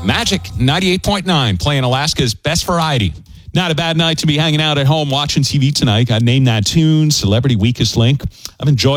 Magic 98.9 playing Alaska's best variety. Not a bad night to be hanging out at home watching TV tonight. Got Name That Tune, Celebrity Weakest Link. I've enjoyed